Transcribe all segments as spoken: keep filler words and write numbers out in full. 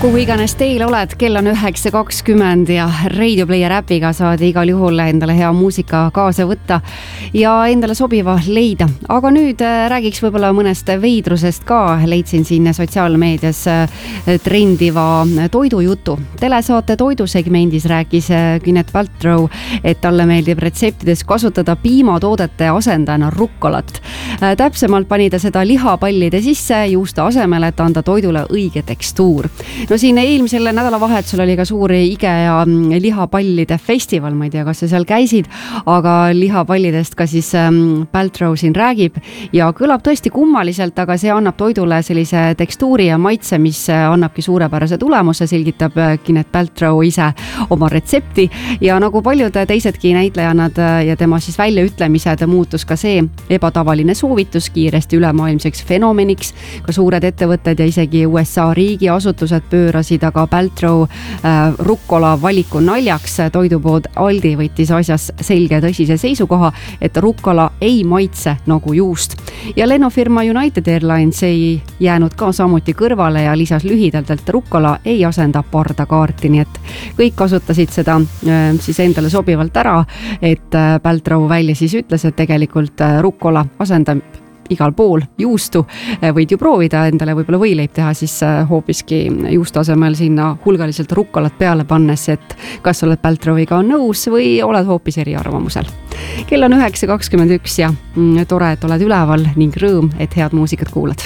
kuhu iganes teil oled, kell on üheksa kakskümmend ja Radio Player äpiga saad igal juhul endale hea muusika kaasa võtta ja endale sobiva leida. Aga nüüd räägiks võib-olla mõnest veidrusest ka. Leidsin siin sotsiaalmeedias trendiva toidujutu. Telesaate toidusegmendis rääkis Gwyneth Paltrow, et talle meeldib retseptides kasutada piimatoodete asendajana rukkolat. Täpsemalt pani ta seda lihapallide sisse juusta asemel, et anda toidule õige tekstuur. No siin eelmisel nädalavahetusel oli ka suur IKEA lihapallide festival, ma ei tea, kas sa seal käisid, aga lihapallidest ka siis Paltrow siin räägib ja kõlab tõesti kummaliselt, aga see annab toidule sellise tekstuuri ja maitse, mis annabki suurepärase tulemuse, selgitab Gwyneth Paltrow ise oma retsepti ja nagu paljud teisedki näitlejannad ja tema siis väljaütlemised muutus ka see ebatavaline soovitus kiiresti ülemaailmseks fenomeniks, ka suured ettevõtted ja isegi U S A riigiasutused pöörasid aga Paltrow äh, rukkola valiku naljaks. Toidupood Aldi võttis asjas selge tõsise seisukoha, et rukkola ei maitse nagu juust. Ja lennufirma United Airlines ei jäänud ka samuti kõrvale ja lisas lühidalt, et rukkola ei asenda pardakaarti, nii et kõik kasutasid seda äh, siis endale sobivalt ära, et äh, Paltrow välja siis ütles, et tegelikult äh, rukkola asendab igal pool juustu, võid ju proovida endale võib-olla võileib teha siis hoopiski juustu asemel sinna hulgaliselt rukkolat peale pannes, et kas oled Paltrowiga nõus või oled hoopis eriarvamusel. Kell on üheksa kakskümmend üks ja tore, et oled üleval ning rõõm, et head muusikat kuulad.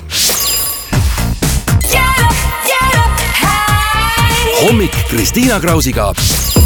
Hommik Kristiina Krausiga.